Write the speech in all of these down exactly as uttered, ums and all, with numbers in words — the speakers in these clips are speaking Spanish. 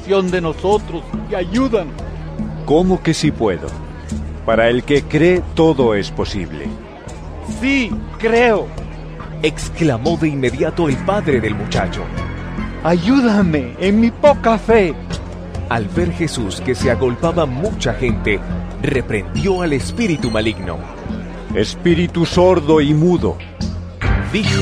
compasión de nosotros y ayúdanos. ¿Cómo que sí puedo? Para el que cree, todo es posible. Sí, creo. Exclamó de inmediato el padre del muchacho. Ayúdame en mi poca fe. Al ver Jesús que se agolpaba mucha gente, reprendió al espíritu maligno. Espíritu sordo y mudo, Dijo: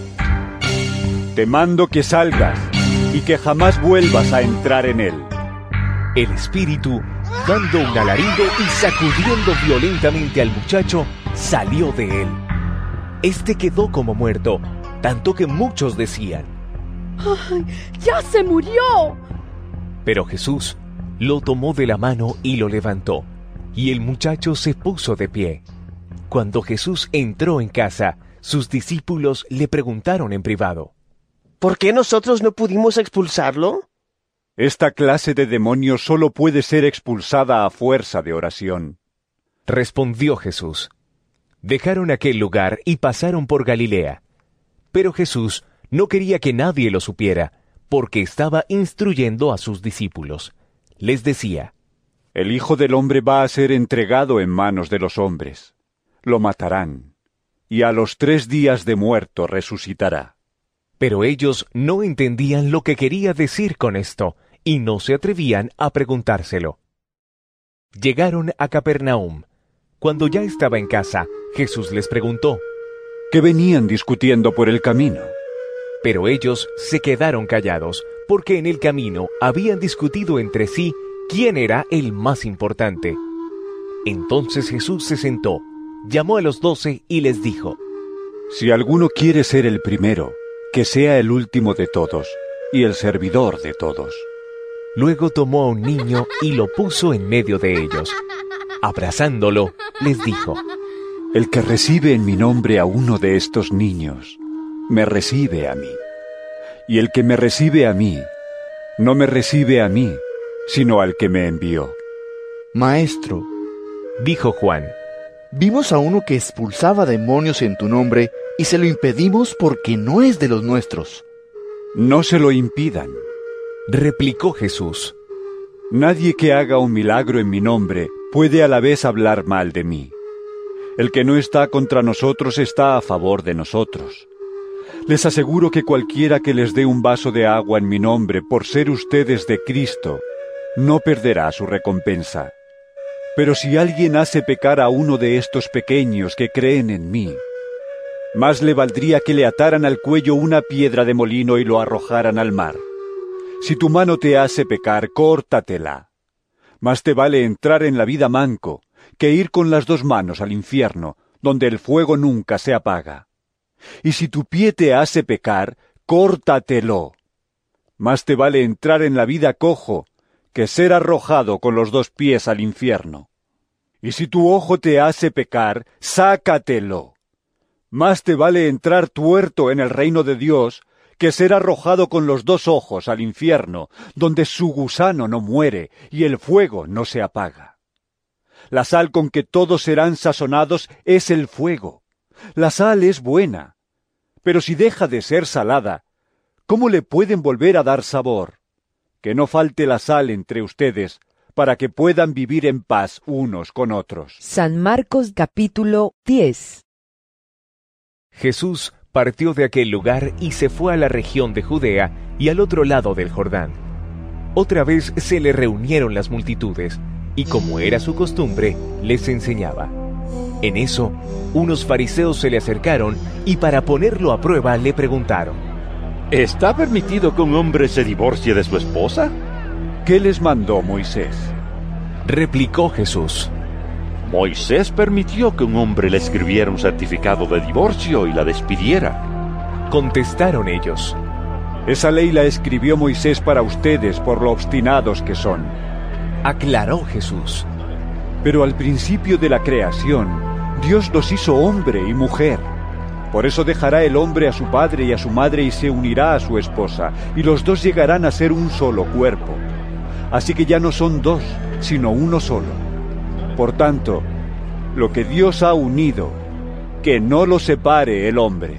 te mando que salgas y que jamás vuelvas a entrar en él. El espíritu, dando un alarido y sacudiendo violentamente al muchacho, salió de él. Este quedó como muerto, tanto que muchos decían: ¡Ay, ya se murió! Pero Jesús lo tomó de la mano y lo levantó, y el muchacho se puso de pie. Cuando Jesús entró en casa, sus discípulos le preguntaron en privado: ¿por qué nosotros no pudimos expulsarlo? Esta clase de demonios solo puede ser expulsada a fuerza de oración. Respondió Jesús. Dejaron aquel lugar y pasaron por Galilea. Pero Jesús no quería que nadie lo supiera, porque estaba instruyendo a sus discípulos. Les decía: el Hijo del Hombre va a ser entregado en manos de los hombres. Lo matarán, y a los tres días de muerto resucitará. Pero ellos no entendían lo que quería decir con esto, y no se atrevían a preguntárselo. Llegaron a Capernaum. Cuando ya estaba en casa, Jesús les preguntó: ¿qué venían discutiendo por el camino? Pero ellos se quedaron callados, porque en el camino habían discutido entre sí quién era el más importante. Entonces Jesús se sentó, llamó a los doce y les dijo: si alguno quiere ser el primero, que sea el último de todos, y el servidor de todos. Luego tomó a un niño y lo puso en medio de ellos. Abrazándolo, les dijo: el que recibe en mi nombre a uno de estos niños, me recibe a mí. Y el que me recibe a mí, no me recibe a mí, sino al que me envió. Maestro, dijo Juan, vimos a uno que expulsaba demonios en tu nombre y se lo impedimos porque no es de los nuestros. No se lo impidan, replicó Jesús. Nadie que haga un milagro en mi nombre puede a la vez hablar mal de mí. El que no está contra nosotros está a favor de nosotros. Les aseguro que cualquiera que les dé un vaso de agua en mi nombre por ser ustedes de Cristo, no perderá su recompensa. Pero si alguien hace pecar a uno de estos pequeños que creen en mí, más le valdría que le ataran al cuello una piedra de molino y lo arrojaran al mar. Si tu mano te hace pecar, córtatela. Más te vale entrar en la vida manco que ir con las dos manos al infierno, donde el fuego nunca se apaga. Y si tu pie te hace pecar, córtatelo. Más te vale entrar en la vida cojo que ser arrojado con los dos pies al infierno. Y si tu ojo te hace pecar, sácatelo. Más te vale entrar tuerto en el reino de Dios que ser arrojado con los dos ojos al infierno, donde su gusano no muere y el fuego no se apaga. La sal con que todos serán sazonados es el fuego. La sal es buena, pero si deja de ser salada, ¿cómo le pueden volver a dar sabor? Que no falte la sal entre ustedes, para que puedan vivir en paz unos con otros. San Marcos capítulo diez. Jesús partió de aquel lugar y se fue a la región de Judea y al otro lado del Jordán. Otra vez se le reunieron las multitudes, y como era su costumbre, les enseñaba. En eso, unos fariseos se le acercaron y para ponerlo a prueba le preguntaron: ¿está permitido que un hombre se divorcie de su esposa? ¿Qué les mandó Moisés? Replicó Jesús: Moisés permitió que un hombre le escribiera un certificado de divorcio y la despidiera. Contestaron ellos: esa ley la escribió Moisés para ustedes por lo obstinados que son. Aclaró Jesús: pero al principio de la creación, Dios los hizo hombre y mujer. Por eso dejará el hombre a su padre y a su madre y se unirá a su esposa, y los dos llegarán a ser un solo cuerpo. Así que ya no son dos, sino uno solo. Por tanto, lo que Dios ha unido, que no lo separe el hombre.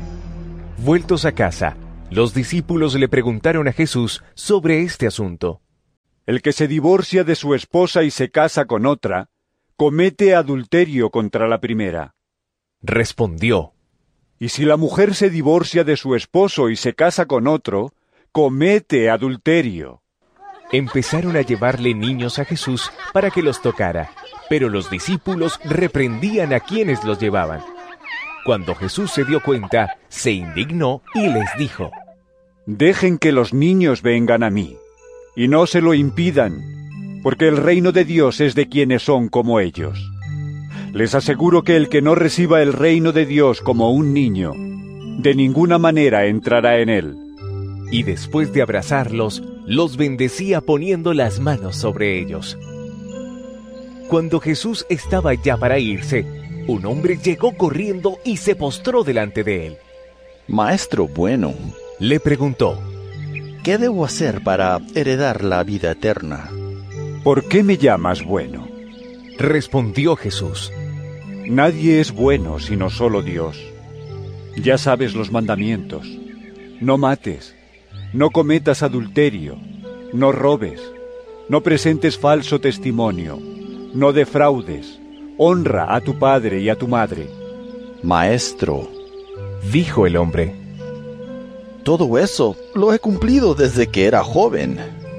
Vueltos a casa, los discípulos le preguntaron a Jesús sobre este asunto. El que se divorcia de su esposa y se casa con otra, comete adulterio contra la primera. Respondió: Y si la mujer se divorcia de su esposo y se casa con otro, comete adulterio. Empezaron a llevarle niños a Jesús para que los tocara, pero los discípulos reprendían a quienes los llevaban. Cuando Jesús se dio cuenta, se indignó y les dijo: Dejen que los niños vengan a mí, y no se lo impidan, porque el reino de Dios es de quienes son como ellos. Les aseguro que el que no reciba el reino de Dios como un niño, de ninguna manera entrará en él. Y después de abrazarlos, los bendecía poniendo las manos sobre ellos. Cuando Jesús estaba ya para irse, un hombre llegó corriendo y se postró delante de él. Maestro bueno, le preguntó: ¿qué debo hacer para heredar la vida eterna? ¿Por qué me llamas bueno? Respondió Jesús: Nadie es bueno sino solo Dios. Ya sabes los mandamientos: no mates, no cometas adulterio, no robes, no presentes falso testimonio, no defraudes, honra a tu padre y a tu madre. Maestro, dijo el hombre, todo eso lo he cumplido desde que era joven.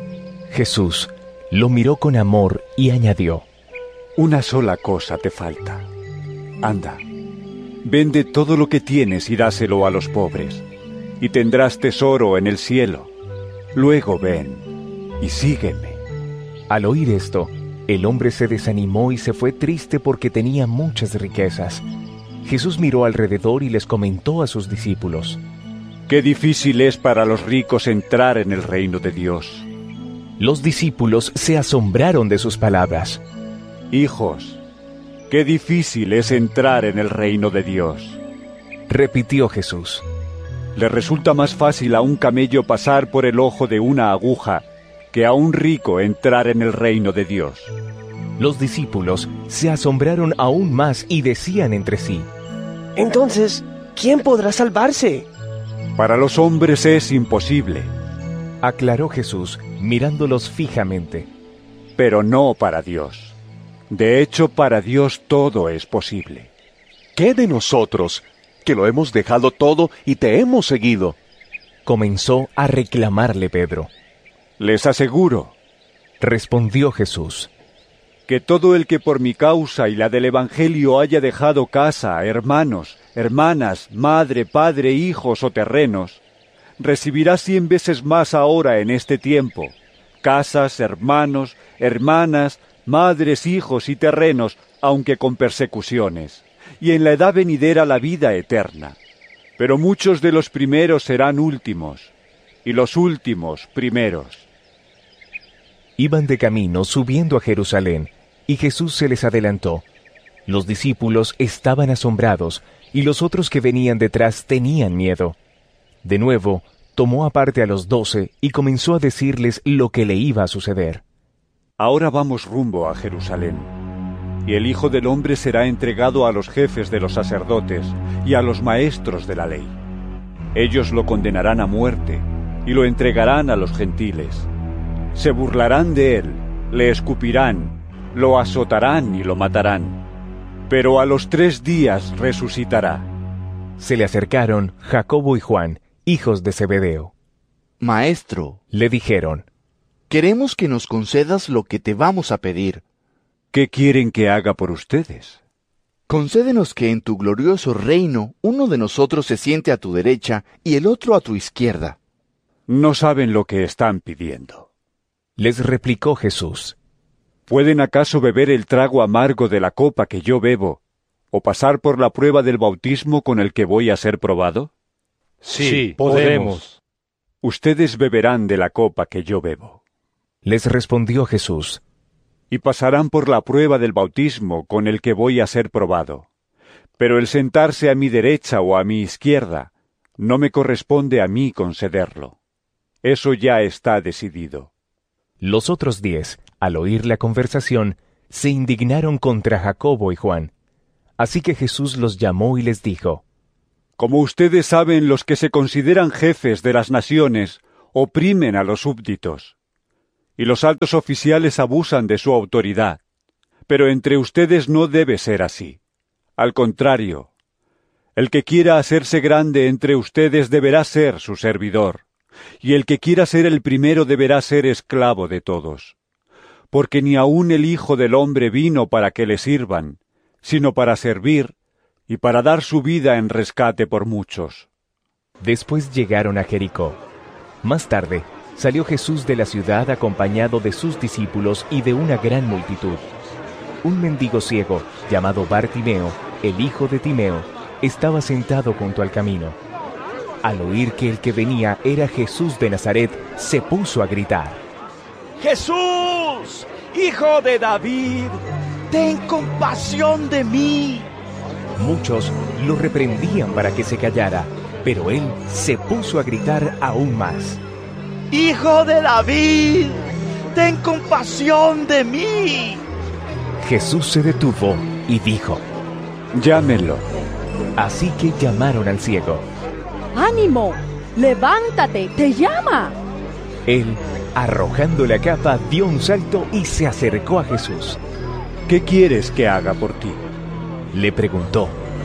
Jesús lo miró con amor y añadió: Una sola cosa te falta. Anda, vende todo lo que tienes y dáselo a los pobres, y tendrás tesoro en el cielo. Luego ven y sígueme. Al oír esto, el hombre se desanimó y se fue triste porque tenía muchas riquezas. Jesús miró alrededor y les comentó a sus discípulos: Qué difícil es para los ricos entrar en el reino de Dios. Los discípulos se asombraron de sus palabras. Hijos, qué difícil es entrar en el reino de Dios, repitió Jesús. Le resulta más fácil a un camello pasar por el ojo de una aguja que a un rico entrar en el reino de Dios. Los discípulos se asombraron aún más y decían entre sí: Entonces, ¿quién podrá salvarse? Para los hombres es imposible, aclaró Jesús, mirándolos fijamente. Pero no para Dios. De hecho, para Dios todo es posible. ¿Qué de nosotros, que lo hemos dejado todo y te hemos seguido? Comenzó a reclamarle Pedro. Les aseguro, respondió Jesús, que todo el que por mi causa y la del Evangelio haya dejado casa, hermanos, hermanas, madre, padre, hijos o terrenos, recibirá cien veces más ahora en este tiempo, casas, hermanos, hermanas, madres, hijos y terrenos, aunque con persecuciones, y en la edad venidera la vida eterna. Pero muchos de los primeros serán últimos, y los últimos primeros. Iban de camino subiendo a Jerusalén, y Jesús se les adelantó. Los discípulos estaban asombrados, y los otros que venían detrás tenían miedo. De nuevo, tomó aparte a los doce y comenzó a decirles lo que le iba a suceder. Ahora vamos rumbo a Jerusalén, y el Hijo del Hombre será entregado a los jefes de los sacerdotes y a los maestros de la ley. Ellos lo condenarán a muerte, y lo entregarán a los gentiles. Se burlarán de él, le escupirán, lo azotarán y lo matarán. Pero a los tres días resucitará. Se le acercaron Jacobo y Juan, hijos de Zebedeo. Maestro, le dijeron, queremos que nos concedas lo que te vamos a pedir. ¿Qué quieren que haga por ustedes? Concédenos que en tu glorioso reino uno de nosotros se siente a tu derecha y el otro a tu izquierda. No saben lo que están pidiendo. Les replicó Jesús. ¿Pueden acaso beber el trago amargo de la copa que yo bebo, o pasar por la prueba del bautismo con el que voy a ser probado? Sí, sí podemos. Ustedes beberán de la copa que yo bebo. Les respondió Jesús. Y pasarán por la prueba del bautismo con el que voy a ser probado. Pero el sentarse a mi derecha o a mi izquierda, no me corresponde a mí concederlo. Eso ya está decidido. Los otros diez, al oír la conversación, se indignaron contra Jacobo y Juan. Así que Jesús los llamó y les dijo: Como ustedes saben, los que se consideran jefes de las naciones oprimen a los súbditos, y los altos oficiales abusan de su autoridad. Pero entre ustedes no debe ser así. Al contrario, el que quiera hacerse grande entre ustedes deberá ser su servidor, y el que quiera ser el primero deberá ser esclavo de todos. Porque ni aun el Hijo del Hombre vino para que le sirvan, sino para servir y para dar su vida en rescate por muchos. Después llegaron a Jericó. Más tarde, salió Jesús de la ciudad acompañado de sus discípulos y de una gran multitud. Un mendigo ciego, llamado Bartimeo, el hijo de Timeo, estaba sentado junto al camino. Al oír que el que venía era Jesús de Nazaret, se puso a gritar: ¡Jesús, hijo de David, ten compasión de mí! Muchos lo reprendían para que se callara, pero él se puso a gritar aún más: ¡Hijo de David, ten compasión de mí! Jesús se detuvo y dijo: Llámenlo. Así que llamaron al ciego. ¡Ánimo! ¡Levántate! ¡Te llama! Él, arrojando la capa, dio un salto y se acercó a Jesús. ¿Qué quieres que haga por ti?, le preguntó.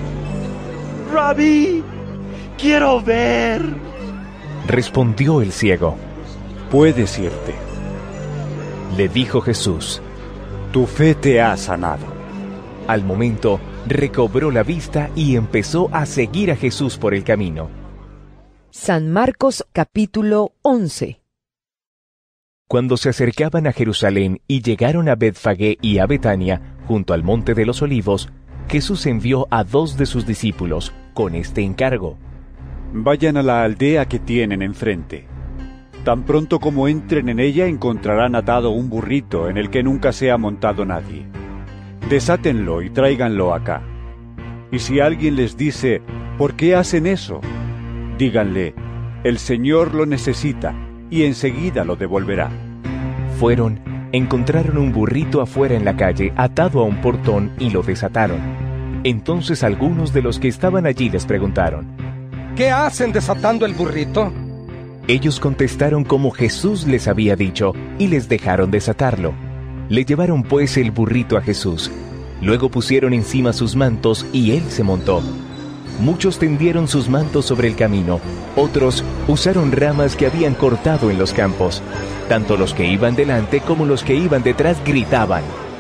Rabí, quiero ver, respondió el ciego. Puedes irte, le dijo Jesús. Tu fe te ha sanado. Al momento, recobró la vista y empezó a seguir a Jesús por el camino. San Marcos capítulo once. Cuando se acercaban a Jerusalén y llegaron a Betfagé y a Betania, junto al monte de los Olivos, Jesús envió a dos de sus discípulos con este encargo: Vayan a la aldea que tienen enfrente. Tan pronto como entren en ella encontrarán atado un burrito en el que nunca se ha montado nadie. Desátenlo y tráiganlo acá. Y si alguien les dice: ¿por qué hacen eso?, díganle: el Señor lo necesita, y enseguida lo devolverá. Fueron, encontraron un burrito afuera en la calle, atado a un portón, y lo desataron. Entonces algunos de los que estaban allí les preguntaron: ¿qué hacen desatando el burrito? Ellos contestaron como Jesús les había dicho, y les dejaron desatarlo. Le llevaron pues el burrito a Jesús. Luego pusieron encima sus mantos, y él se montó. Muchos tendieron sus mantos sobre el camino, otros usaron ramas que habían cortado en los campos. Tanto los que iban delante como los que iban detrás gritaban: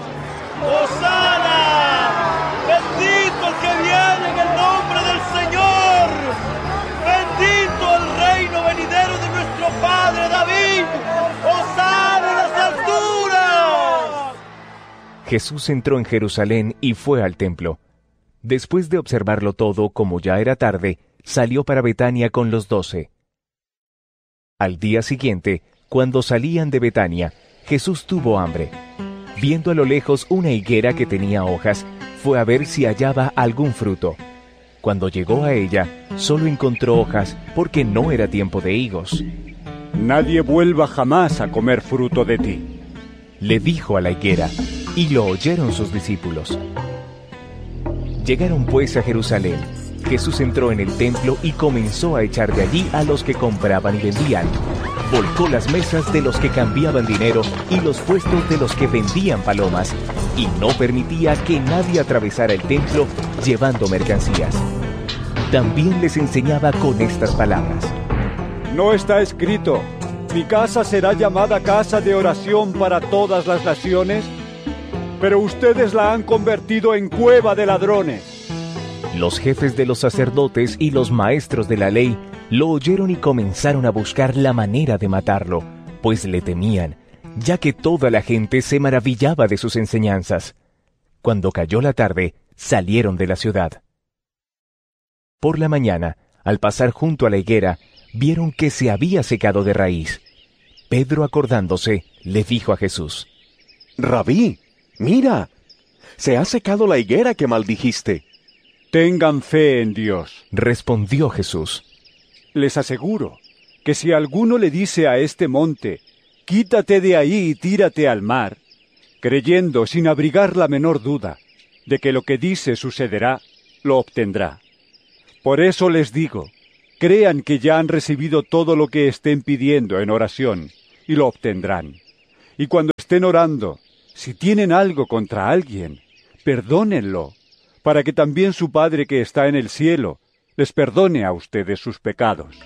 ¡Hosana! ¡Bendito el que viene en el nombre del Señor! ¡Bendito el reino venidero de nuestro Padre David! ¡Hosana en las alturas! Jesús entró en Jerusalén y fue al templo. Después de observarlo todo, como ya era tarde, salió para Betania con los doce. Al día siguiente, cuando salían de Betania, Jesús tuvo hambre. Viendo a lo lejos una higuera que tenía hojas, fue a ver si hallaba algún fruto. Cuando llegó a ella, solo encontró hojas, porque no era tiempo de higos. Nadie vuelva jamás a comer fruto de ti, le dijo a la higuera, y lo oyeron sus discípulos. Llegaron pues a Jerusalén. Jesús entró en el templo y comenzó a echar de allí a los que compraban y vendían. Volcó las mesas de los que cambiaban dinero y los puestos de los que vendían palomas, y no permitía que nadie atravesara el templo llevando mercancías. También les enseñaba con estas palabras: ¿no está escrito: mi casa será llamada casa de oración para todas las naciones? Pero ustedes la han convertido en cueva de ladrones. Los jefes de los sacerdotes y los maestros de la ley lo oyeron y comenzaron a buscar la manera de matarlo, pues le temían, ya que toda la gente se maravillaba de sus enseñanzas. Cuando cayó la tarde, salieron de la ciudad. Por la mañana, al pasar junto a la higuera, vieron que se había secado de raíz. Pedro, acordándose, le dijo a Jesús: Rabí, mira, se ha secado la higuera que maldijiste. Tengan fe en Dios, respondió Jesús. Les aseguro que si alguno le dice a este monte: quítate de ahí y tírate al mar, creyendo sin abrigar la menor duda de que lo que dice sucederá, lo obtendrá. Por eso les digo, crean que ya han recibido todo lo que estén pidiendo en oración, y lo obtendrán. Y cuando estén orando, si tienen algo contra alguien, perdónenlo, para que también su Padre que está en el cielo les perdone a ustedes sus pecados.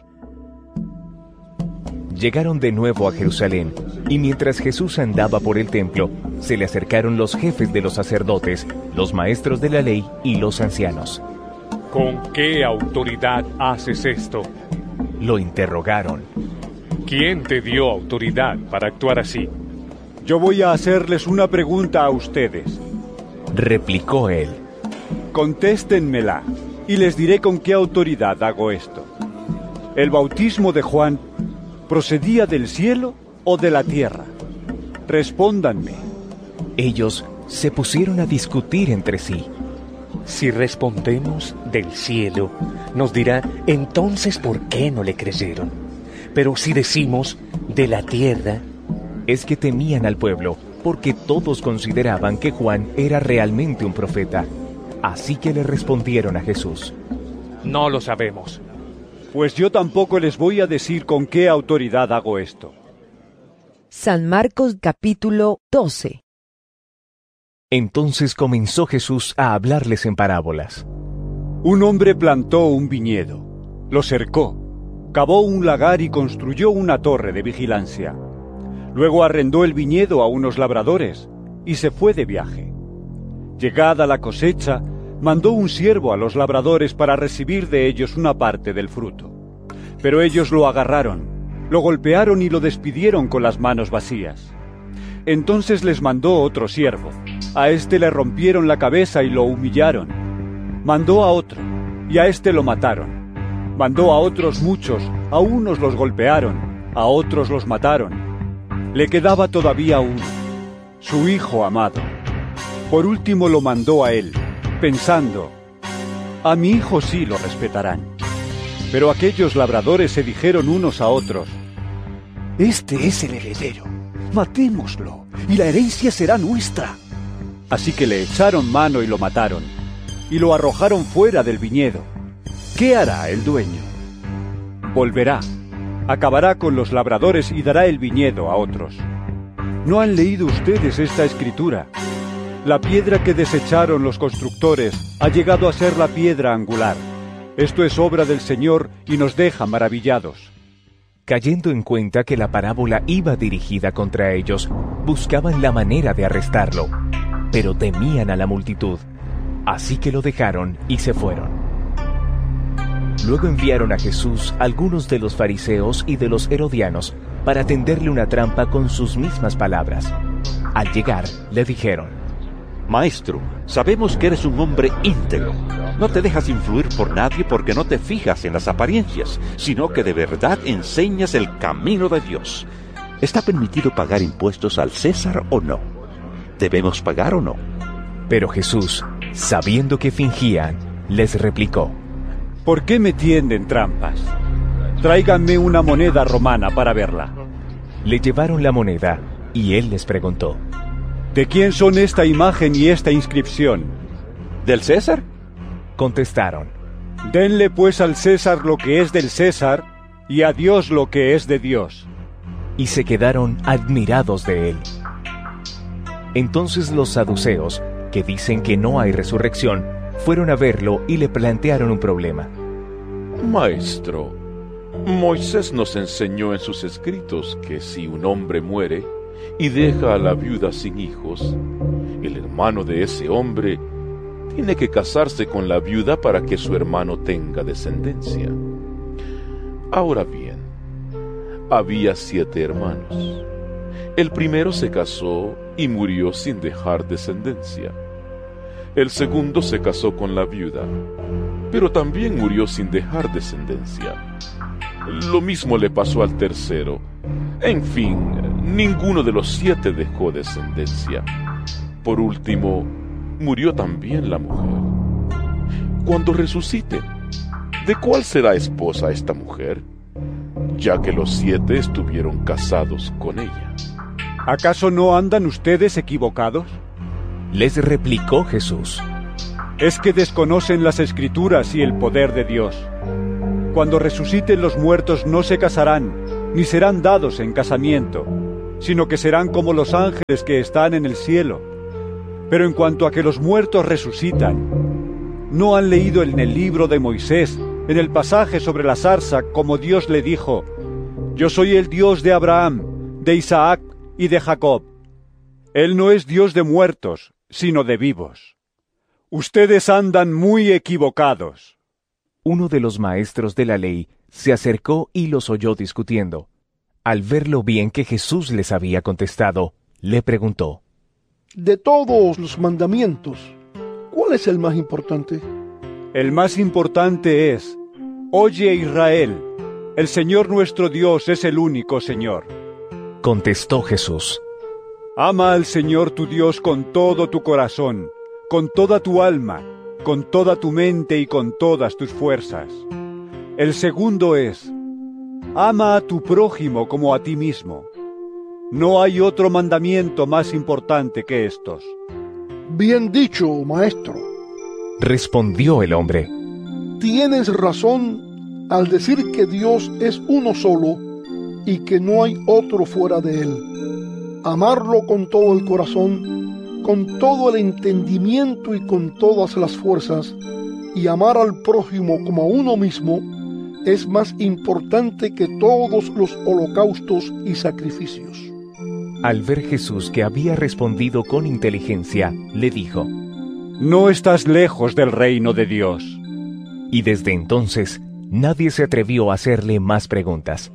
Llegaron de nuevo a Jerusalén, y mientras Jesús andaba por el templo, se le acercaron los jefes de los sacerdotes, los maestros de la ley y los ancianos. ¿Con qué autoridad haces esto? Lo interrogaron. ¿Quién te dio autoridad para actuar así? Yo voy a hacerles una pregunta a ustedes, replicó él. Contéstenmela, y les diré con qué autoridad hago esto. ¿El bautismo de Juan procedía del cielo o de la tierra? Respóndanme. Ellos se pusieron a discutir entre sí. Si respondemos del cielo, nos dirá, entonces ¿por qué no le creyeron? Pero si decimos de la tierra... Es que temían al pueblo, porque todos consideraban que Juan era realmente un profeta. Así que le respondieron a Jesús. No lo sabemos. Pues yo tampoco les voy a decir con qué autoridad hago esto. San Marcos capítulo doce. Entonces comenzó Jesús a hablarles en parábolas. Un hombre plantó un viñedo, lo cercó, cavó un lagar y construyó una torre de vigilancia. Luego arrendó el viñedo a unos labradores y se fue de viaje. Llegada la cosecha, mandó un siervo a los labradores para recibir de ellos una parte del fruto. Pero ellos lo agarraron, lo golpearon y lo despidieron con las manos vacías. Entonces les mandó otro siervo. A éste le rompieron la cabeza y lo humillaron. Mandó a otro, y a éste lo mataron. Mandó a otros muchos, a unos los golpearon, a otros los mataron. Le quedaba todavía uno, su hijo amado. Por último lo mandó a él, pensando, a mi hijo sí lo respetarán. Pero aquellos labradores se dijeron unos a otros, este es el heredero, matémoslo, y la herencia será nuestra. Así que le echaron mano y lo mataron, y lo arrojaron fuera del viñedo. ¿Qué hará el dueño? Volverá, acabará con los labradores y dará el viñedo a otros. ¿No han leído ustedes esta escritura? La piedra que desecharon los constructores ha llegado a ser la piedra angular. Esto es obra del Señor y nos deja maravillados. Cayendo en cuenta que la parábola iba dirigida contra ellos, buscaban la manera de arrestarlo, pero temían a la multitud, así que lo dejaron y se fueron. Luego enviaron a Jesús algunos de los fariseos y de los herodianos para tenderle una trampa con sus mismas palabras. Al llegar, le dijeron, Maestro, sabemos que eres un hombre íntegro. No te dejas influir por nadie porque no te fijas en las apariencias, sino que de verdad enseñas el camino de Dios. ¿Está permitido pagar impuestos al César o no? ¿Debemos pagar o no? Pero Jesús, sabiendo que fingían, les replicó, ¿por qué me tienden trampas? Tráiganme una moneda romana para verla. Le llevaron la moneda y él les preguntó, ¿de quién son esta imagen y esta inscripción? ¿Del César? Contestaron, denle pues al César lo que es del César y a Dios lo que es de Dios. Y se quedaron admirados de él. Entonces los saduceos, que dicen que no hay resurrección, fueron a verlo y le plantearon un problema. Maestro, Moisés nos enseñó en sus escritos que si un hombre muere y deja a la viuda sin hijos, el hermano de ese hombre tiene que casarse con la viuda para que su hermano tenga descendencia. Ahora bien, había siete hermanos. El primero se casó y murió sin dejar descendencia. El segundo se casó con la viuda, pero también murió sin dejar descendencia. Lo mismo le pasó al tercero. En fin, ninguno de los siete dejó descendencia. Por último, murió también la mujer. Cuando resucite, ¿de cuál será esposa esta mujer? Ya que los siete estuvieron casados con ella. ¿Acaso no andan ustedes equivocados? Les replicó Jesús, es que desconocen las Escrituras y el poder de Dios. Cuando resuciten los muertos no se casarán, ni serán dados en casamiento, sino que serán como los ángeles que están en el cielo. Pero en cuanto a que los muertos resucitan, ¿no han leído en el libro de Moisés, en el pasaje sobre la zarza, como Dios le dijo: Yo soy el Dios de Abraham, de Isaac y de Jacob? Él no es Dios de muertos, sino de vivos. Ustedes andan muy equivocados. Uno de los maestros de la ley se acercó y los oyó discutiendo. Al ver lo bien que Jesús les había contestado, le preguntó: De todos los mandamientos, ¿cuál es el más importante? El más importante es: Oye, Israel, el Señor nuestro Dios es el único Señor. Contestó Jesús: Ama al Señor tu Dios con todo tu corazón, con toda tu alma, con toda tu mente y con todas tus fuerzas. El segundo es: ama a tu prójimo como a ti mismo. No hay otro mandamiento más importante que estos. Bien dicho, maestro. Respondió el hombre: Tienes razón al decir que Dios es uno solo y que no hay otro fuera de él. Amarlo con todo el corazón, con todo el entendimiento y con todas las fuerzas, y amar al prójimo como a uno mismo, es más importante que todos los holocaustos y sacrificios. Al ver Jesús que había respondido con inteligencia, le dijo: No estás lejos del reino de Dios. Y desde entonces, nadie se atrevió a hacerle más preguntas.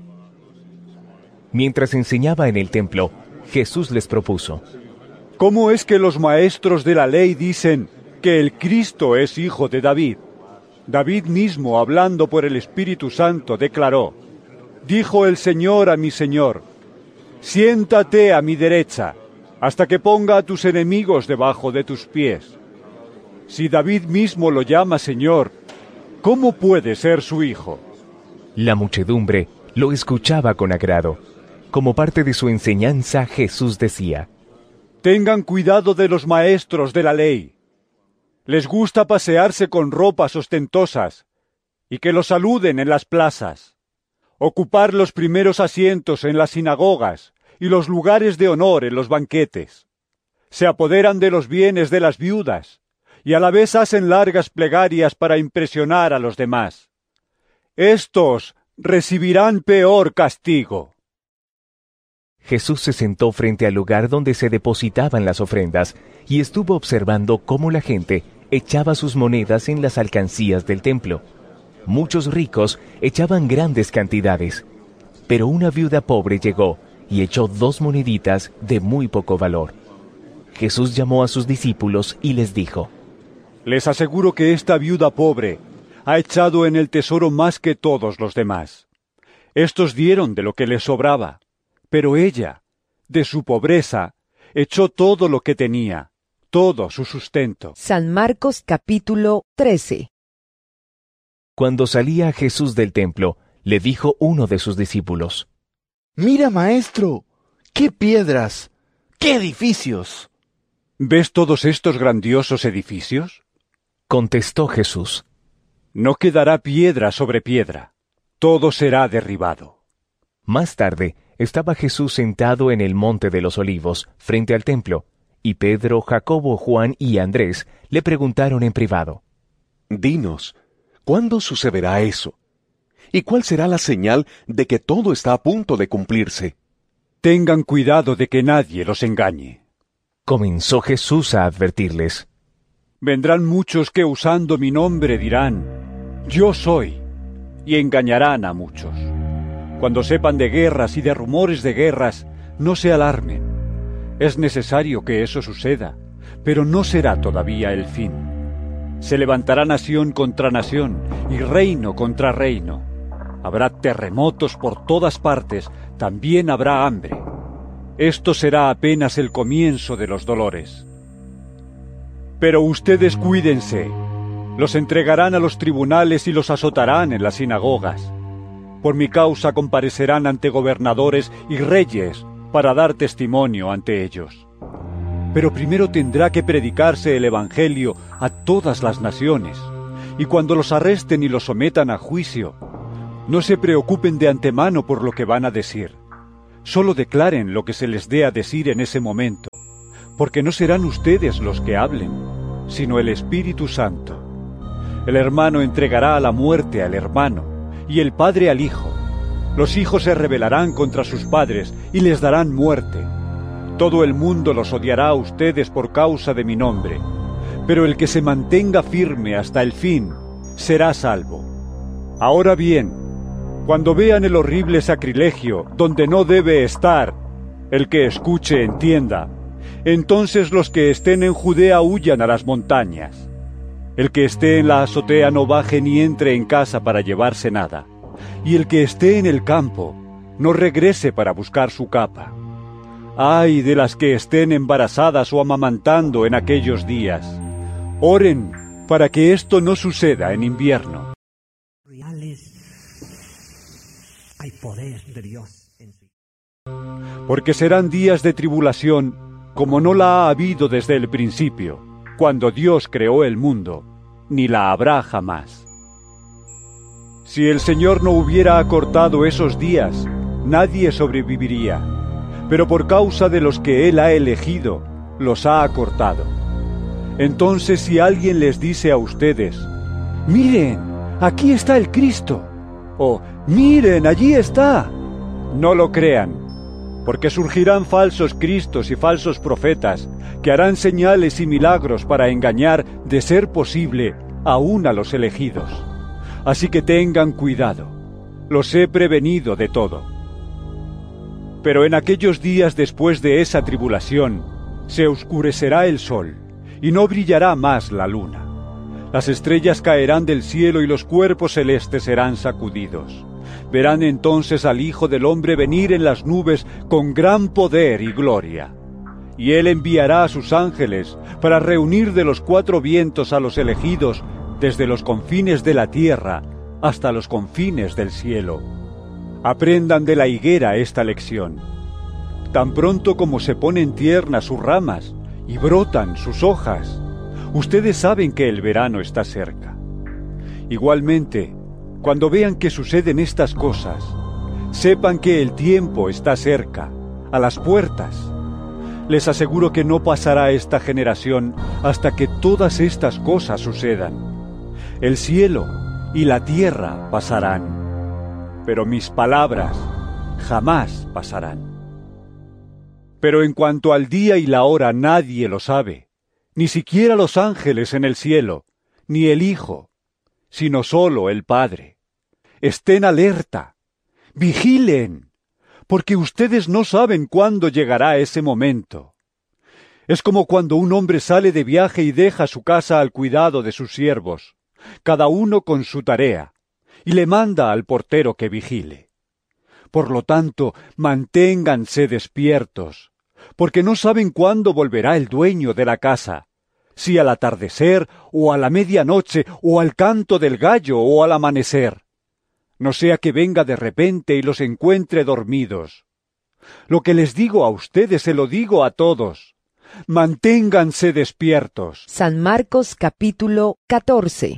Mientras enseñaba en el templo, Jesús les propuso: ¿Cómo es que los maestros de la ley dicen que el Cristo es hijo de David? David mismo, hablando por el Espíritu Santo, declaró: Dijo el Señor a mi Señor: Siéntate a mi derecha, hasta que ponga a tus enemigos debajo de tus pies. Si David mismo lo llama Señor, ¿cómo puede ser su hijo? La muchedumbre lo escuchaba con agrado. Como parte de su enseñanza, Jesús decía: Tengan cuidado de los maestros de la ley. Les gusta pasearse con ropas ostentosas y que los saluden en las plazas, ocupar los primeros asientos en las sinagogas y los lugares de honor en los banquetes. Se apoderan de los bienes de las viudas y a la vez hacen largas plegarias para impresionar a los demás. Estos recibirán peor castigo. Jesús se sentó frente al lugar donde se depositaban las ofrendas y estuvo observando cómo la gente echaba sus monedas en las alcancías del templo. Muchos ricos echaban grandes cantidades, pero una viuda pobre llegó y echó dos moneditas de muy poco valor. Jesús llamó a sus discípulos y les dijo: Les aseguro que esta viuda pobre ha echado en el tesoro más que todos los demás. Estos dieron de lo que les sobraba, pero ella, de su pobreza, echó todo lo que tenía, todo su sustento. San Marcos capítulo trece. Cuando salía Jesús del templo, le dijo uno de sus discípulos: Mira, maestro, qué piedras, qué edificios. ¿Ves todos estos grandiosos edificios? Contestó Jesús: No quedará piedra sobre piedra, todo será derribado. Más tarde, estaba Jesús sentado en el monte de los olivos, frente al templo, y Pedro, Jacobo, Juan y Andrés le preguntaron en privado: Dinos, ¿cuándo sucederá eso? ¿Y cuál será la señal de que todo está a punto de cumplirse? Tengan cuidado de que nadie los engañe. Comenzó Jesús a advertirles: Vendrán muchos que usando mi nombre dirán: Yo soy, y engañarán a muchos. Cuando sepan de guerras y de rumores de guerras, no se alarmen. Es necesario que eso suceda, pero no será todavía el fin. Se levantará nación contra nación y reino contra reino. Habrá terremotos por todas partes, también habrá hambre. Esto será apenas el comienzo de los dolores. Pero ustedes cuídense. Los entregarán a los tribunales y los azotarán en las sinagogas. Por mi causa comparecerán ante gobernadores y reyes para dar testimonio ante ellos. Pero primero tendrá que predicarse el Evangelio a todas las naciones, y cuando los arresten y los sometan a juicio, no se preocupen de antemano por lo que van a decir. solo declaren lo que se les dé a decir en ese momento, porque no serán ustedes los que hablen, sino el Espíritu Santo. El hermano entregará a la muerte al hermano, y el padre al hijo. Los hijos se rebelarán contra sus padres y les darán muerte. Todo el mundo los odiará a ustedes por causa de mi nombre, pero el que se mantenga firme hasta el fin será salvo. Ahora bien, cuando vean el horrible sacrilegio donde no debe estar, el que escuche entienda. Entonces los que estén en Judea huyan a las montañas. El que esté en la azotea no baje ni entre en casa para llevarse nada. Y el que esté en el campo no regrese para buscar su capa. Ay de las que estén embarazadas o amamantando en aquellos días. Oren para que esto no suceda en invierno. Hay poder de Dios en sí. Porque serán días de tribulación como no la ha habido desde el principio, cuando Dios creó el mundo, ni la habrá jamás. Si el Señor no hubiera acortado esos días, nadie sobreviviría, pero por causa de los que Él ha elegido, los ha acortado. Entonces si alguien les dice a ustedes, «Miren, aquí está el Cristo», o «Miren, allí está», no lo crean, porque surgirán falsos cristos y falsos profetas que harán señales y milagros para engañar, de ser posible, aún a los elegidos. Así que tengan cuidado, los he prevenido de todo. Pero en aquellos días después de esa tribulación, se oscurecerá el sol, y no brillará más la luna. Las estrellas caerán del cielo y los cuerpos celestes serán sacudidos. Verán entonces al Hijo del Hombre venir en las nubes con gran poder y gloria. Y Él enviará a sus ángeles para reunir de los cuatro vientos a los elegidos desde los confines de la tierra hasta los confines del cielo. Aprendan de la higuera esta lección. Tan pronto como se ponen tiernas sus ramas y brotan sus hojas, ustedes saben que el verano está cerca. Igualmente, cuando vean que suceden estas cosas, sepan que el tiempo está cerca, a las puertas. Les aseguro que no pasará esta generación hasta que todas estas cosas sucedan. El cielo y la tierra pasarán, pero mis palabras jamás pasarán. Pero en cuanto al día y la hora nadie lo sabe, ni siquiera los ángeles en el cielo, ni el Hijo, sino solo el Padre. Estén alerta, vigilen, porque ustedes no saben cuándo llegará ese momento. Es como cuando un hombre sale de viaje y deja su casa al cuidado de sus siervos, cada uno con su tarea, y le manda al portero que vigile. Por lo tanto, manténganse despiertos, porque no saben cuándo volverá el dueño de la casa, si al atardecer, o a la medianoche, o al canto del gallo, o al amanecer. No sea que venga de repente y los encuentre dormidos. Lo que les digo a ustedes se lo digo a todos. Manténganse despiertos. San Marcos capítulo catorce.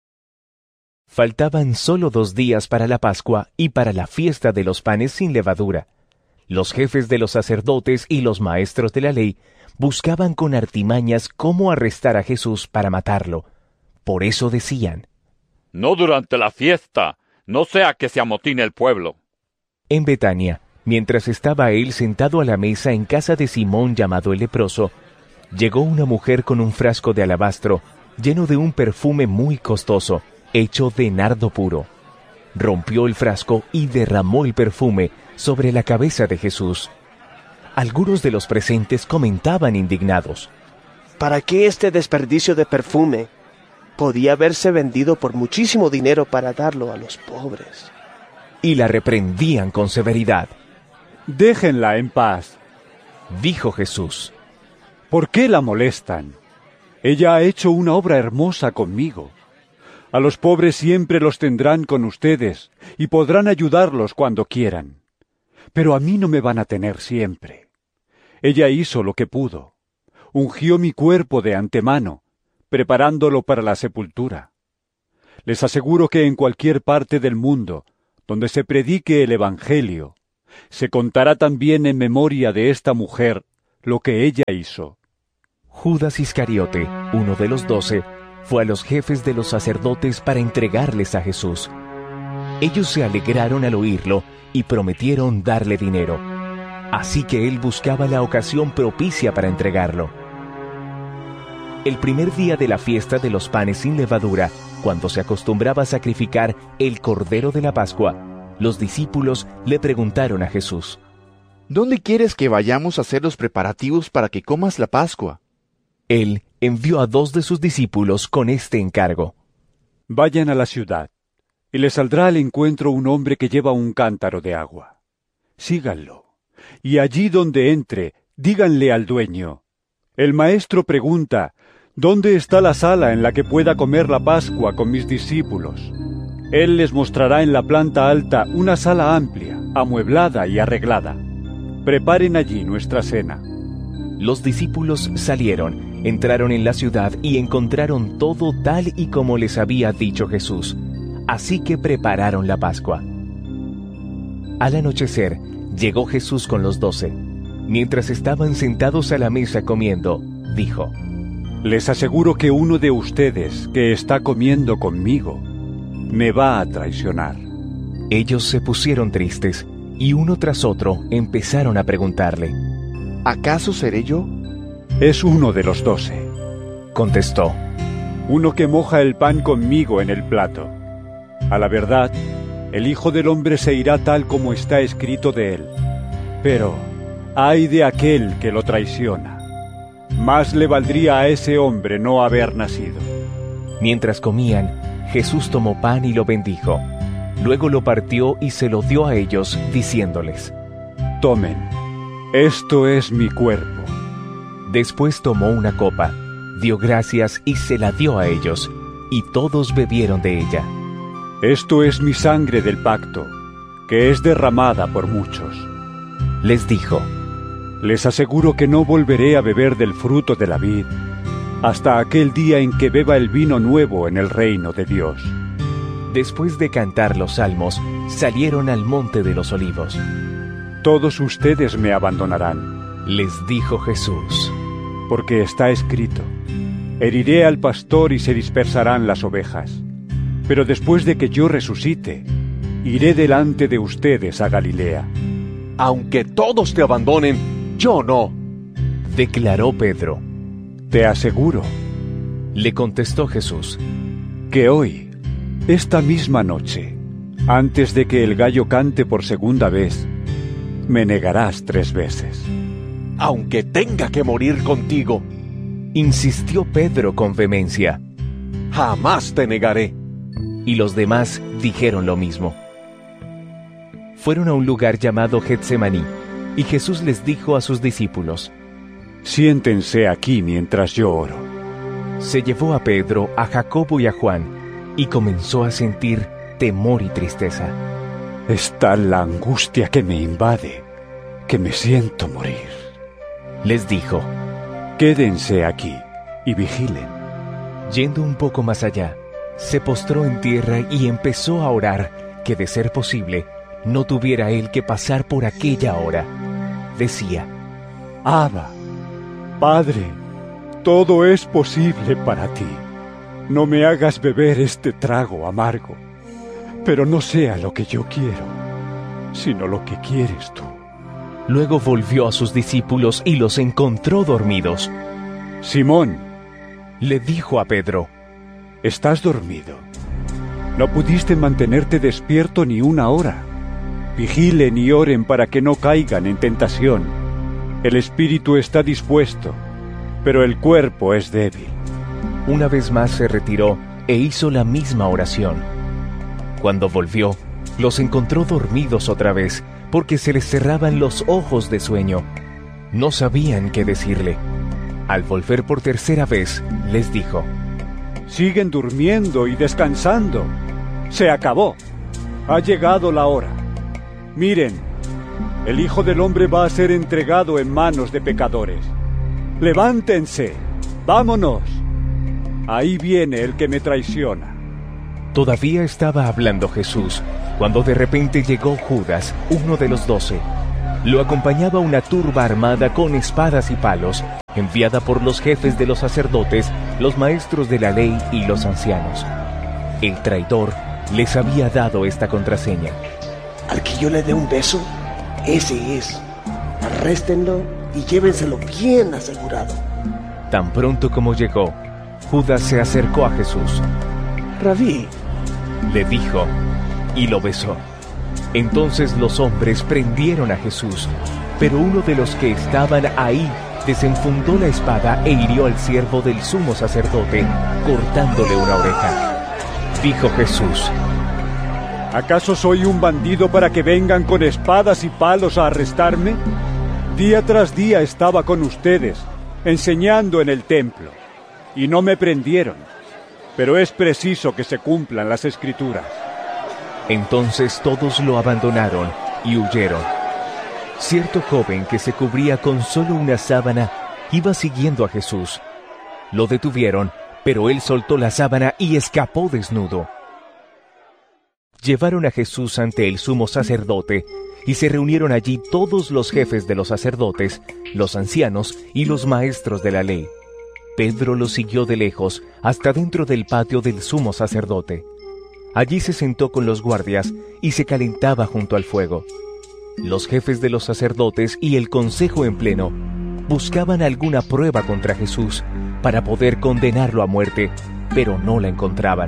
Faltaban solo dos días para la Pascua y para la fiesta de los panes sin levadura. Los jefes de los sacerdotes y los maestros de la ley buscaban con artimañas cómo arrestar a Jesús para matarlo. Por eso decían: «No durante la fiesta, no sea que se amotine el pueblo». En Betania, mientras estaba él sentado a la mesa en casa de Simón llamado el leproso, llegó una mujer con un frasco de alabastro lleno de un perfume muy costoso, hecho de nardo puro. Rompió el frasco y derramó el perfume sobre la cabeza de Jesús. Algunos de los presentes comentaban indignados: ¿Para qué este desperdicio de perfume? Podía haberse vendido por muchísimo dinero para darlo a los pobres. Y la reprendían con severidad. «Déjenla en paz», dijo Jesús. «¿Por qué la molestan? Ella ha hecho una obra hermosa conmigo. A los pobres siempre los tendrán con ustedes y podrán ayudarlos cuando quieran. Pero a mí no me van a tener siempre. Ella hizo lo que pudo. Ungió mi cuerpo de antemano, preparándolo para la sepultura. Les aseguro que en cualquier parte del mundo donde se predique el Evangelio, Se contará también en memoria de esta mujer lo que ella hizo. Judas Iscariote, uno de los doce, fue a los jefes de los sacerdotes para entregarles a Jesús. Ellos se alegraron al oírlo y prometieron darle dinero. Así que él buscaba la ocasión propicia para entregarlo. El primer día de la fiesta de los panes sin levadura, cuando se acostumbraba a sacrificar el cordero de la Pascua, los discípulos le preguntaron a Jesús: ¿Dónde quieres que vayamos a hacer los preparativos para que comas la Pascua? Él envió a dos de sus discípulos con este encargo: Vayan a la ciudad, y les saldrá al encuentro un hombre que lleva un cántaro de agua. Síganlo, y allí donde entre, díganle al dueño: el maestro pregunta, ¿dónde está la sala en la que pueda comer la Pascua con mis discípulos? Él les mostrará en la planta alta una sala amplia, amueblada y arreglada. Preparen allí nuestra cena. Los discípulos salieron, entraron en la ciudad y encontraron todo tal y como les había dicho Jesús. Así que prepararon la Pascua. Al anochecer, llegó Jesús con los doce. Mientras estaban sentados a la mesa comiendo, dijo: Les aseguro que uno de ustedes, que está comiendo conmigo, me va a traicionar. Ellos se pusieron tristes, y uno tras otro empezaron a preguntarle: ¿Acaso seré yo? Es uno de los doce, contestó, uno que moja el pan conmigo en el plato. A la verdad, el Hijo del Hombre se irá tal como está escrito de él. Pero ay de aquel que lo traiciona. Más le valdría a ese hombre no haber nacido. Mientras comían, Jesús tomó pan y lo bendijo. Luego lo partió y se lo dio a ellos, diciéndoles: Tomen, esto es mi cuerpo. Después tomó una copa, dio gracias y se la dio a ellos, y todos bebieron de ella. Esto es mi sangre del pacto, que es derramada por muchos. Les dijo: Les aseguro que no volveré a beber del fruto de la vid, hasta aquel día en que beba el vino nuevo en el reino de Dios. Después de cantar los salmos, salieron al monte de los olivos. Todos ustedes me abandonarán, les dijo Jesús, porque está escrito: heriré al pastor y se dispersarán las ovejas. Pero después de que yo resucite, iré delante de ustedes a Galilea. Aunque todos te abandonen, yo no, declaró Pedro. Te aseguro, le contestó Jesús, que hoy, esta misma noche, antes de que el gallo cante por segunda vez, me negarás tres veces. Aunque tenga que morir contigo, insistió Pedro con vehemencia, jamás te negaré. Y los demás dijeron lo mismo. Fueron a un lugar llamado Getsemaní, y Jesús les dijo a sus discípulos: Siéntense aquí mientras yo oro. Se llevó a Pedro, a Jacobo y a Juan, y comenzó a sentir temor y tristeza. Es tal la angustia que me invade, que me siento morir. Les dijo: Quédense aquí y vigilen. Yendo un poco más allá, se postró en tierra y empezó a orar que, de ser posible, no tuviera él que pasar por aquella hora. Decía: Abba, Padre, todo es posible para ti. No me hagas beber este trago amargo, pero no sea lo que yo quiero, sino lo que quieres tú. Luego volvió a sus discípulos y los encontró dormidos. Simón, le dijo a Pedro: ¿estás dormido? ¿No pudiste mantenerte despierto ni una hora? Vigilen y oren para que no caigan en tentación. El espíritu está dispuesto, pero el cuerpo es débil. Una vez más se retiró e hizo la misma oración. Cuando volvió, los encontró dormidos otra vez, porque se les cerraban los ojos de sueño. No sabían qué decirle. Al volver por tercera vez, les dijo: Siguen durmiendo y descansando. Se acabó. Ha llegado la hora. Miren, el Hijo del Hombre va a ser entregado en manos de pecadores. Levántense, vámonos. Ahí viene el que me traiciona. Todavía estaba hablando Jesús cuando de repente llegó Judas, uno de los doce. Lo acompañaba una turba armada con espadas y palos, enviada por los jefes de los sacerdotes, los maestros de la ley y los ancianos. El traidor les había dado esta contraseña: al que yo le dé un beso, ese es. Arréstenlo y llévenselo bien asegurado. Tan pronto como llegó, Judas se acercó a Jesús. Rabí, le dijo, y lo besó. Entonces los hombres prendieron a Jesús, pero uno de los que estaban ahí desenfundó la espada e hirió al siervo del sumo sacerdote, cortándole una oreja. Dijo Jesús: ¿acaso soy un bandido para que vengan con espadas y palos a arrestarme? Día tras día estaba con ustedes, enseñando en el templo, y no me prendieron. Pero es preciso que se cumplan las Escrituras. Entonces todos lo abandonaron y huyeron. Cierto joven que se cubría con solo una sábana iba siguiendo a Jesús. Lo detuvieron, pero él soltó la sábana y escapó desnudo. Llevaron a Jesús ante el sumo sacerdote y se reunieron allí todos los jefes de los sacerdotes, los ancianos y los maestros de la ley. Pedro lo siguió de lejos hasta dentro del patio del sumo sacerdote. Allí se sentó con los guardias y se calentaba junto al fuego. Los jefes de los sacerdotes y el consejo en pleno buscaban alguna prueba contra Jesús para poder condenarlo a muerte, pero no la encontraban.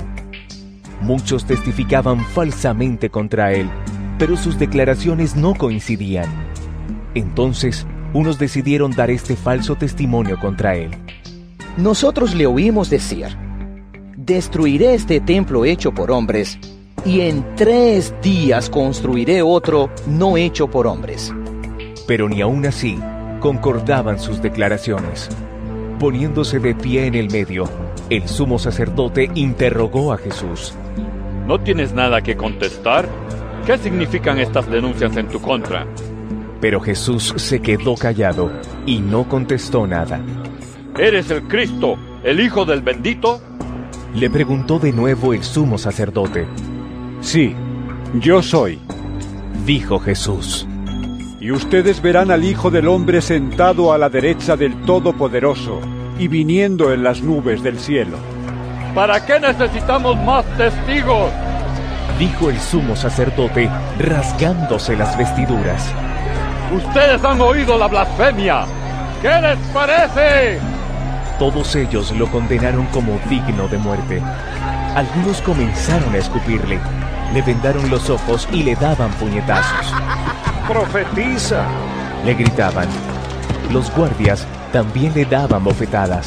Muchos testificaban falsamente contra él, pero sus declaraciones no coincidían. Entonces, unos decidieron dar este falso testimonio contra él. Nosotros le oímos decir: destruiré este templo hecho por hombres, y en tres días construiré otro no hecho por hombres. Pero ni aun así concordaban sus declaraciones. Poniéndose de pie en el medio, el sumo sacerdote interrogó a Jesús. ¿No tienes nada que contestar? ¿Qué significan estas denuncias en tu contra? Pero Jesús se quedó callado y no contestó nada. ¿Eres el Cristo, el Hijo del Bendito? Le preguntó de nuevo el sumo sacerdote. Sí, yo soy, dijo Jesús. Y ustedes verán al Hijo del Hombre sentado a la derecha del Todopoderoso y viniendo en las nubes del cielo. ¿Para qué necesitamos más testigos?, dijo el sumo sacerdote, rasgándose las vestiduras. ¡Ustedes han oído la blasfemia! ¿Qué les parece? Todos ellos lo condenaron como digno de muerte. Algunos comenzaron a escupirle, le vendaron los ojos y le daban puñetazos. ¡Profetiza!, le gritaban. Los guardias también le daban bofetadas.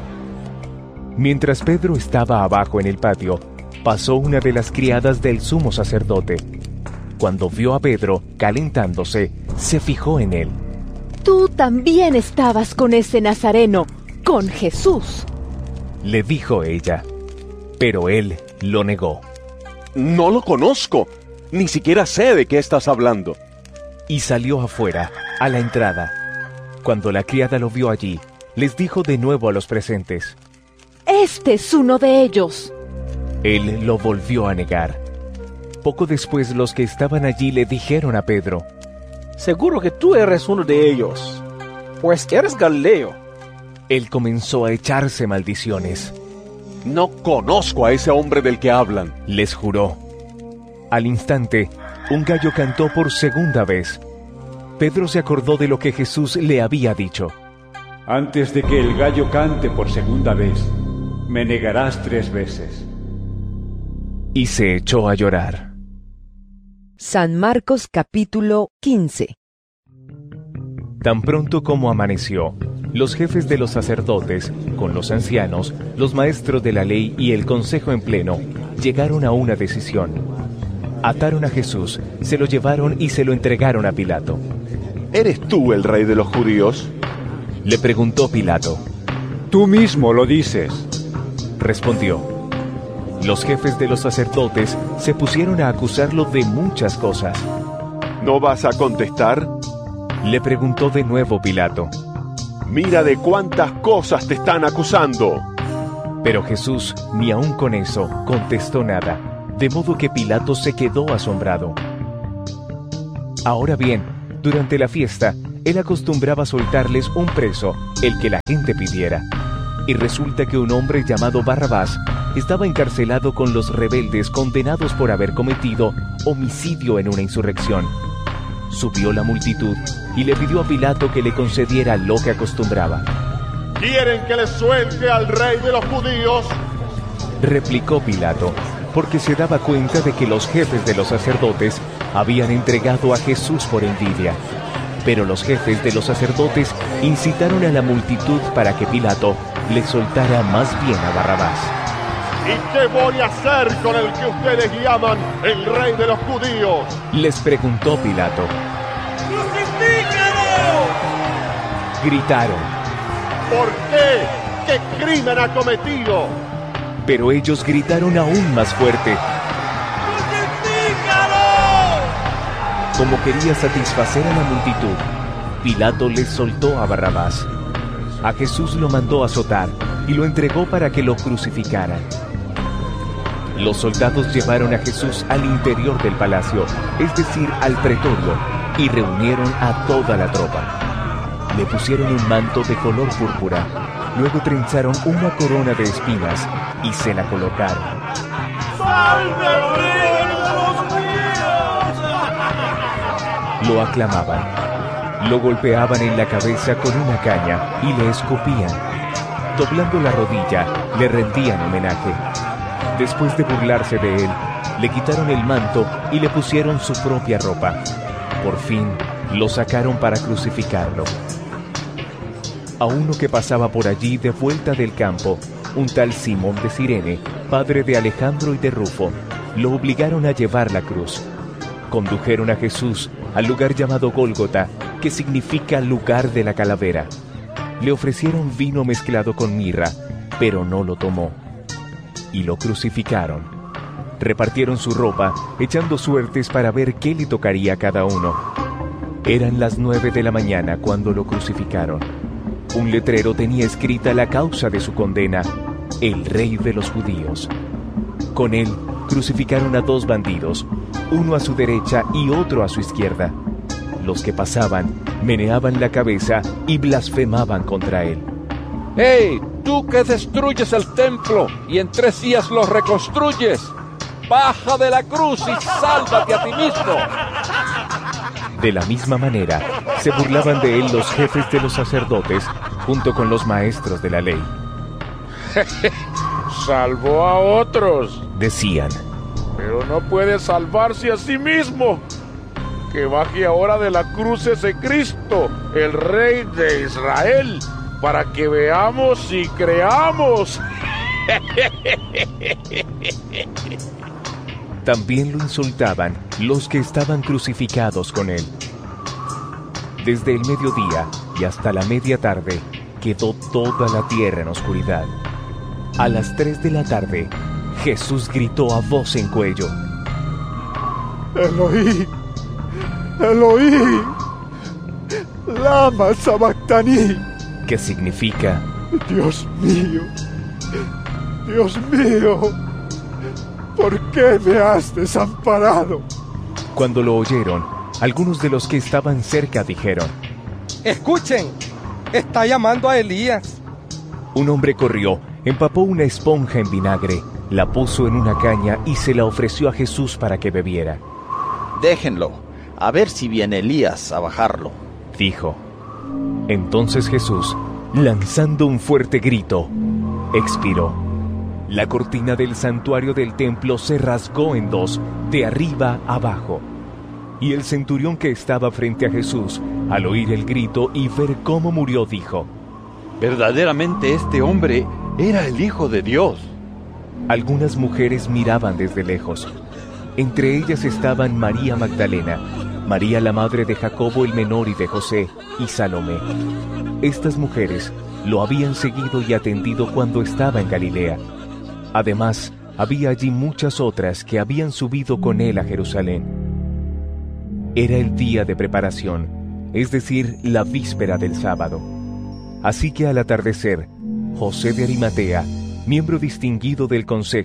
Mientras Pedro estaba abajo en el patio, pasó una de las criadas del sumo sacerdote. Cuando vio a Pedro calentándose, se fijó en él. Tú también estabas con ese nazareno, con Jesús, le dijo ella, pero él lo negó. No lo conozco, ni siquiera sé de qué estás hablando. Y salió afuera, a la entrada. Cuando la criada lo vio allí, les dijo de nuevo a los presentes: este es uno de ellos. Él lo volvió a negar. Poco después los que estaban allí le dijeron a Pedro: seguro que tú eres uno de ellos, pues que eres Galileo. Él comenzó a echarse maldiciones. No conozco a ese hombre del que hablan, les juró. Al instante, un gallo cantó por segunda vez. Pedro se acordó de lo que Jesús le había dicho: antes de que el gallo cante por segunda vez, me negarás tres veces. Y se echó a llorar. San Marcos capítulo quince. Tan pronto como amaneció, los jefes de los sacerdotes, con los ancianos, los maestros de la ley y el consejo en pleno, llegaron a una decisión. Ataron a Jesús, se lo llevaron y se lo entregaron a Pilato. ¿Eres tú el rey de los judíos?, le preguntó Pilato. Tú mismo lo dices, respondió. Los jefes de los sacerdotes se pusieron a acusarlo de muchas cosas. ¿No vas a contestar?, le preguntó de nuevo Pilato. Mira de cuántas cosas te están acusando. Pero Jesús, ni aun con eso, contestó nada. de modo que Pilato se quedó asombrado. Ahora bien, durante la fiesta, él acostumbraba soltarles un preso, el que la gente pidiera. Y resulta que un hombre llamado Barrabás estaba encarcelado con los rebeldes condenados por haber cometido homicidio en una insurrección. Subió la multitud y le pidió a Pilato que le concediera lo que acostumbraba. ¿Quieren que les suelte al rey de los judíos? Replicó Pilato, porque se daba cuenta de que los jefes de los sacerdotes habían entregado a Jesús por envidia. Pero los jefes de los sacerdotes incitaron a la multitud para que Pilato le soltara más bien a Barrabás. ¿Y qué voy a hacer con el que ustedes llaman el rey de los judíos? Les preguntó Pilato. ¡Crucifícalo! Gritaron. ¿Por qué? ¿Qué crimen ha cometido? Pero ellos gritaron aún más fuerte. ¡Crucifícalo! Como quería satisfacer a la multitud, Pilato les soltó a Barrabás. A Jesús lo mandó azotar y lo entregó para que lo crucificaran. Los soldados llevaron a Jesús al interior del palacio, es decir, al pretorio, y reunieron a toda la tropa. Le pusieron un manto de color púrpura, luego trenzaron una corona de espinas y se la colocaron. ¡Salve el rey de los judíos! Lo aclamaban, lo golpeaban en la cabeza con una caña y le escupían. Doblando la rodilla, le rendían homenaje. Después de burlarse de él, le quitaron el manto y le pusieron su propia ropa. Por fin, lo sacaron para crucificarlo. A uno que pasaba por allí de vuelta del campo, un tal Simón de Cirene, padre de Alejandro y de Rufo, lo obligaron a llevar la cruz. Condujeron a Jesús al lugar llamado Gólgota, que significa lugar de la calavera. Le ofrecieron vino mezclado con mirra, pero no lo tomó. Y lo crucificaron. Repartieron su ropa, echando suertes para ver qué le tocaría a cada uno. Eran las nueve de la mañana cuando lo crucificaron. Un letrero tenía escrita la causa de su condena: el rey de los judíos. Con él crucificaron a dos bandidos, uno a su derecha y otro a su izquierda. Los que pasaban meneaban la cabeza y blasfemaban contra él. ¡Hey, tú que destruyes el templo y en tres días lo reconstruyes! ¡Baja de la cruz y sálvate a ti mismo! De la misma manera, se burlaban de él los jefes de los sacerdotes, junto con los maestros de la ley. Salvó a otros, decían, pero no puede salvarse a sí mismo. Que baje ahora de la cruz ese Cristo, el Rey de Israel, para que veamos y creamos. También lo insultaban los que estaban crucificados con él. Desde el mediodía y hasta la media tarde quedó toda la tierra en oscuridad. A las tres de la tarde, Jesús gritó a voz en cuello: Eloí, Eloí, lama sabactani, que significa: Dios mío, Dios mío, ¿por qué me has desamparado? Cuando lo oyeron, algunos de los que estaban cerca dijeron: ¡Escuchen! ¡Está llamando a Elías! Un hombre corrió, empapó una esponja en vinagre, la puso en una caña y se la ofreció a Jesús para que bebiera. Déjenlo, a ver si viene Elías a bajarlo, dijo. Entonces Jesús, lanzando un fuerte grito, expiró. La cortina del santuario del templo se rasgó en dos, de arriba a abajo. Y el centurión que estaba frente a Jesús, al oír el grito y ver cómo murió, dijo: verdaderamente este hombre era el Hijo de Dios. Algunas mujeres miraban desde lejos. Entre ellas estaban María Magdalena, María la madre de Jacobo el menor y de José, y Salomé. Estas mujeres lo habían seguido y atendido cuando estaba en Galilea. Además, había allí muchas otras que habían subido con él a Jerusalén. Era el día de preparación, es decir, la víspera del sábado. Así que al atardecer, José de Arimatea, miembro distinguido del consejo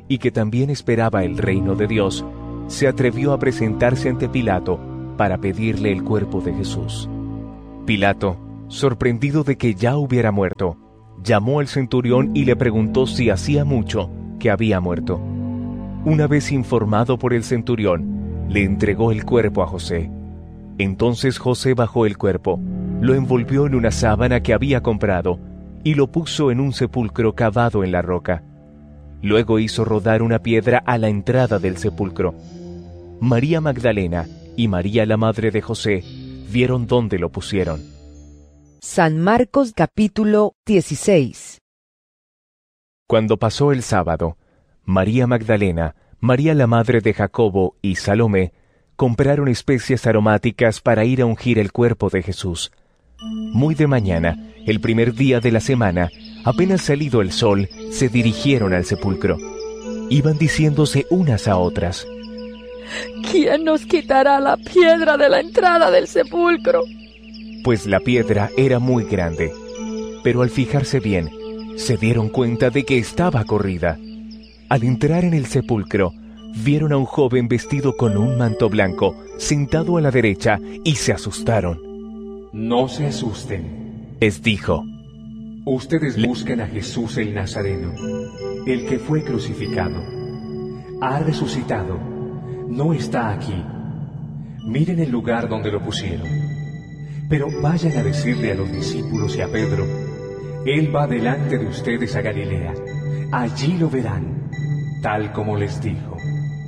y que también esperaba el reino de Dios, se atrevió a presentarse ante Pilato para pedirle el cuerpo de Jesús. Pilato, sorprendido de que ya hubiera muerto, llamó al centurión y le preguntó si hacía mucho que había muerto. Una vez informado por el centurión, le entregó el cuerpo a José. Entonces José bajó el cuerpo, lo envolvió en una sábana que había comprado y lo puso en un sepulcro cavado en la roca. Luego hizo rodar una piedra a la entrada del sepulcro. María Magdalena y María la madre de José vieron dónde lo pusieron. San Marcos capítulo dieciséis. Cuando pasó el sábado, María Magdalena, María la madre de Jacobo y Salomé compraron especias aromáticas para ir a ungir el cuerpo de Jesús. Muy de mañana, el primer día de la semana, apenas salido el sol, se dirigieron al sepulcro. Iban diciéndose unas a otras: ¿Quién nos quitará la piedra de la entrada del sepulcro? Pues la piedra era muy grande, pero al fijarse bien, se dieron cuenta de que estaba corrida. Al entrar en el sepulcro, vieron a un joven vestido con un manto blanco, sentado a la derecha, y se asustaron. No se asusten, les dijo. Ustedes buscan a Jesús el Nazareno, el que fue crucificado. Ha resucitado, no está aquí. Miren el lugar donde lo pusieron. Pero vayan a decirle a los discípulos y a Pedro: Él va delante de ustedes a Galilea. Allí lo verán, tal como les dijo.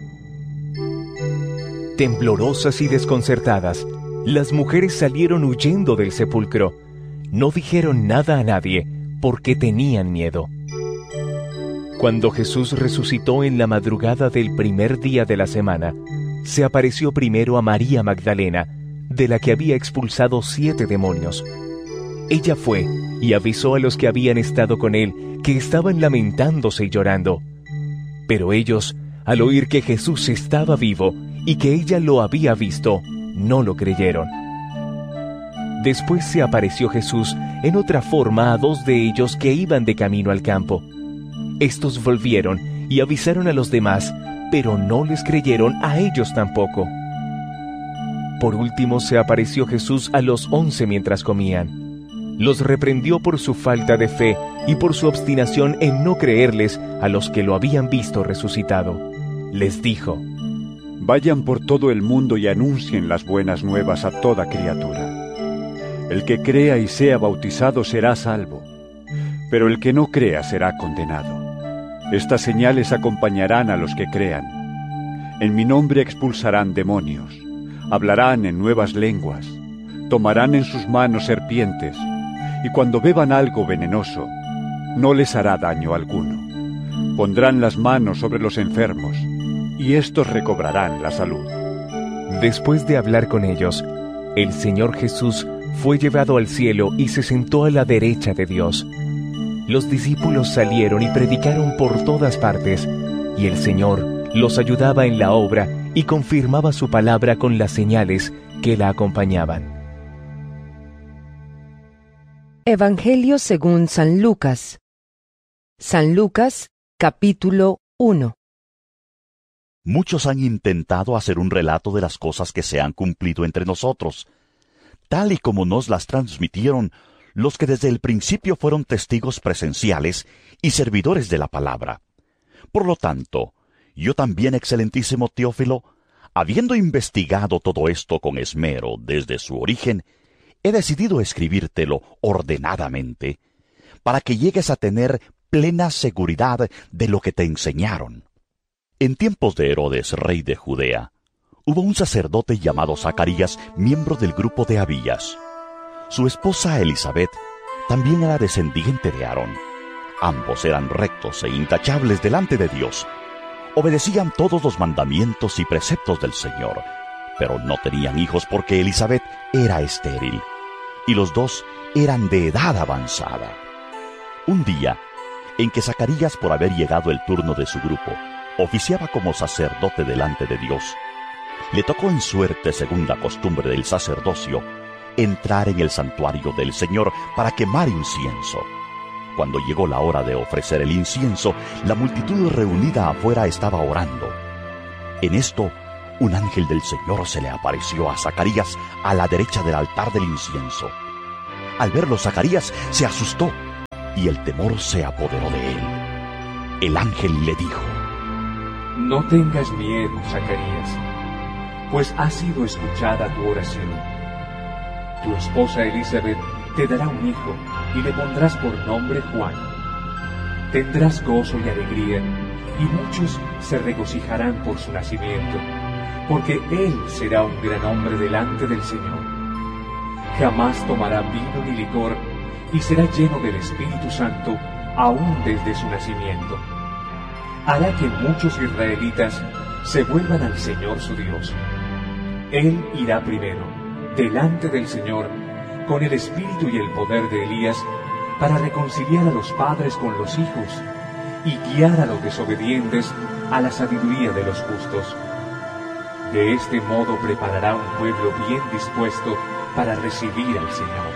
Temblorosas y desconcertadas, las mujeres salieron huyendo del sepulcro. No dijeron nada a nadie porque tenían miedo. Cuando Jesús resucitó en la madrugada del primer día de la semana, se apareció primero a María Magdalena, de la que había expulsado siete demonios. Ella fue y avisó a los que habían estado con él que estaban lamentándose y llorando. Pero ellos, al oír que Jesús estaba vivo y que ella lo había visto, no lo creyeron. Después se apareció Jesús en otra forma a dos de ellos que iban de camino al campo. Estos volvieron y avisaron a los demás, pero no les creyeron a ellos tampoco. Por último se apareció Jesús a los once mientras comían. Los reprendió por su falta de fe y por su obstinación en no creerles a los que lo habían visto resucitado. Les dijo: Vayan por todo el mundo y anuncien las buenas nuevas a toda criatura. El que crea y sea bautizado será salvo, pero el que no crea será condenado. Estas señales acompañarán a los que crean. En mi nombre expulsarán demonios, hablarán en nuevas lenguas, tomarán en sus manos serpientes, y cuando beban algo venenoso, no les hará daño alguno. Pondrán las manos sobre los enfermos, y éstos recobrarán la salud. Después de hablar con ellos, el Señor Jesús fue llevado al cielo y se sentó a la derecha de Dios. Los discípulos salieron y predicaron por todas partes, y el Señor los ayudaba en la obra y confirmaba su palabra con las señales que la acompañaban. Evangelio según San Lucas. San Lucas, capítulo uno. Muchos han intentado hacer un relato de las cosas que se han cumplido entre nosotros, tal y como nos las transmitieron los que desde el principio fueron testigos presenciales y servidores de la palabra. Por lo tanto, yo también, excelentísimo Teófilo, habiendo investigado todo esto con esmero desde su origen, he decidido escribírtelo ordenadamente, para que llegues a tener plena seguridad de lo que te enseñaron. En tiempos de Herodes, rey de Judea, hubo un sacerdote llamado Zacarías, miembro del grupo de Abías. Su esposa Elisabet también era descendiente de Aarón. Ambos eran rectos e intachables delante de Dios. Obedecían todos los mandamientos y preceptos del Señor, pero no tenían hijos porque Elisabet era estéril, y los dos eran de edad avanzada. Un día, en que Zacarías, por haber llegado el turno de su grupo, oficiaba como sacerdote delante de Dios, le tocó en suerte, según la costumbre del sacerdocio, entrar en el santuario del Señor para quemar incienso. Cuando llegó la hora de ofrecer el incienso, la multitud reunida afuera estaba orando. En esto, un ángel del Señor se le apareció a Zacarías a la derecha del altar del incienso. Al verlo, Zacarías se asustó y el temor se apoderó de él. El ángel le dijo: No tengas miedo, Zacarías, pues ha sido escuchada tu oración. Tu esposa Elizabeth te dará un hijo y le pondrás por nombre Juan. Tendrás gozo y alegría, y muchos se regocijarán por su nacimiento, porque él será un gran hombre delante del Señor. Jamás tomará vino ni licor, y será lleno del Espíritu Santo aún desde su nacimiento. Hará que muchos israelitas se vuelvan al Señor su Dios. Él irá primero, delante del Señor, con el espíritu y el poder de Elías, para reconciliar a los padres con los hijos, y guiar a los desobedientes a la sabiduría de los justos. De este modo preparará un pueblo bien dispuesto para recibir al Señor.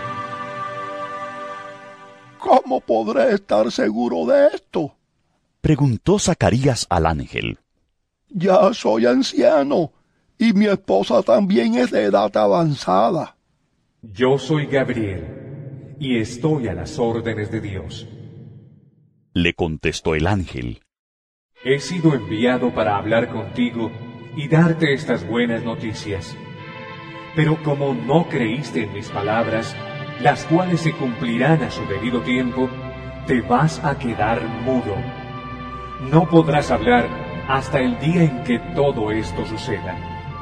¿Cómo podré estar seguro de esto? Preguntó Zacarías al ángel. Ya soy anciano, y mi esposa también es de edad avanzada. Yo soy Gabriel, y estoy a las órdenes de Dios. Le contestó el ángel. He sido enviado para hablar contigo y darte estas buenas noticias. Pero como no creíste en mis palabras, las cuales se cumplirán a su debido tiempo, te vas a quedar mudo. No podrás hablar hasta el día en que todo esto suceda.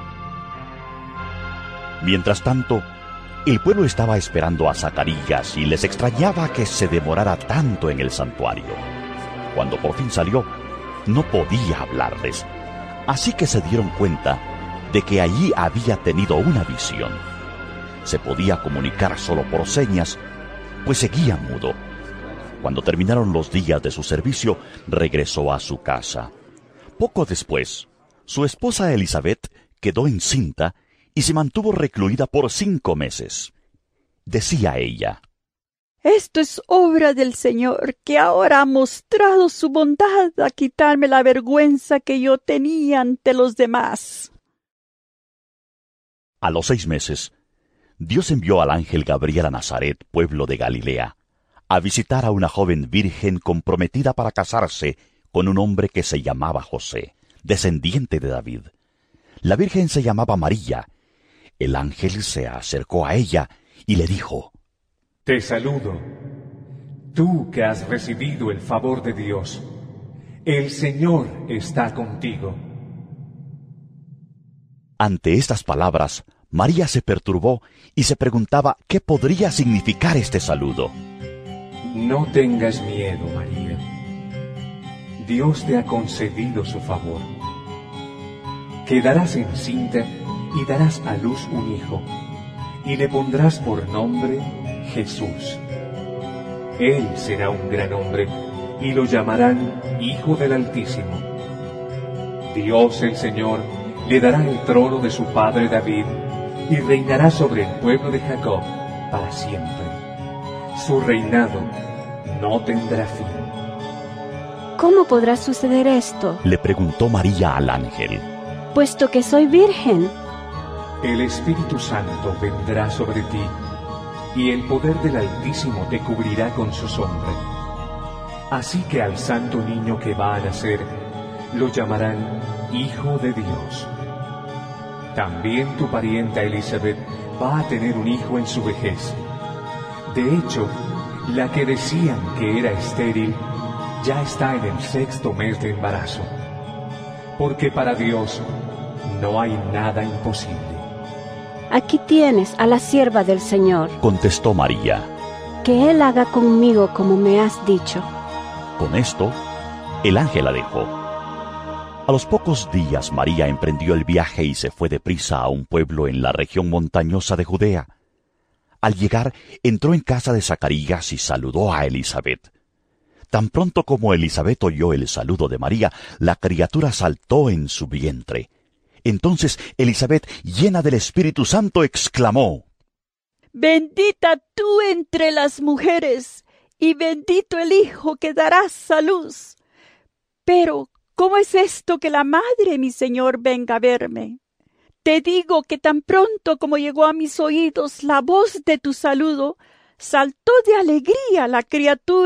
Mientras tanto, el pueblo estaba esperando a Zacarías y les extrañaba que se demorara tanto en el santuario. Cuando por fin salió, no podía hablarles, así que se dieron cuenta de que allí había tenido una visión. Se podía comunicar solo por señas, pues seguía mudo. Cuando terminaron los días de su servicio, regresó a su casa. Poco después, su esposa Elizabeth quedó encinta y se mantuvo recluida por cinco meses. Decía ella: Esto es obra del Señor, que ahora ha mostrado su bondad a quitarme la vergüenza que yo tenía ante los demás. A los seis meses, Dios envió al ángel Gabriel a Nazaret, pueblo de Galilea, a visitar a una joven virgen comprometida para casarse con un hombre que se llamaba José, descendiente de David. La virgen se llamaba María. El ángel se acercó a ella y le dijo: Te saludo, tú que has recibido el favor de Dios. El Señor está contigo. Ante estas palabras, María se perturbó y se preguntaba qué podría significar este saludo. No tengas miedo, María. Dios te ha concedido su favor. Quedarás encinta y darás a luz un hijo, y le pondrás por nombre Jesús. Él será un gran hombre, y lo llamarán Hijo del Altísimo. Dios el Señor le dará el trono de su padre David, y reinará sobre el pueblo de Jacob para siempre. Su reinado no tendrá fin. ¿Cómo podrá suceder esto? Le preguntó María al ángel. Puesto que soy virgen. El Espíritu Santo vendrá sobre ti, y el poder del Altísimo te cubrirá con su sombra. Así que al santo niño que va a nacer, lo llamarán Hijo de Dios. También tu parienta Elizabeth va a tener un hijo en su vejez. De hecho, la que decían que era estéril, ya está en el sexto mes de embarazo. Porque para Dios no hay nada imposible. Aquí tienes a la sierva del Señor. Contestó María. Que Él haga conmigo como me has dicho. Con esto, el ángel la dejó. A los pocos días María emprendió el viaje y se fue deprisa a un pueblo en la región montañosa de Judea. Al llegar, entró en casa de Zacarías y saludó a Elizabeth. Tan pronto como Elizabeth oyó el saludo de María, la criatura saltó en su vientre. Entonces Elizabeth, llena del Espíritu Santo, exclamó: Bendita tú entre las mujeres, y bendito el hijo que darás a luz. Pero, ¿cómo es esto que la madre de mi Señor venga a verme? Te digo que tan pronto como llegó a mis oídos la voz de tu saludo, saltó de alegría la criatura